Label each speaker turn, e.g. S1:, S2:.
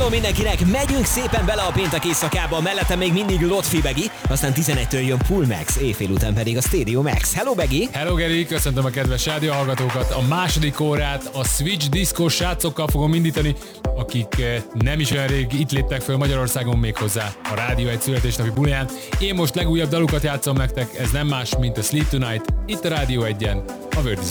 S1: Hello mindenkinek, megyünk szépen bele a péntek éjszakába, mellettem még mindig Lotfi Begi, aztán 11-től jön Pull Max, éjfél után pedig a Stereo Max. Hello Begi!
S2: Hello Geri, köszöntöm a kedves rádióhallgatókat. A második órát a Switch diszkós srácokkal fogom indítani, akik nem is olyan rég itt léptek föl Magyarországon még hozzá a Rádió egy születésnapi buliján. Én most legújabb dalukat játszom nektek, ez nem más, mint a Sleep Tonight, itt a Rádió 1-en, a Word is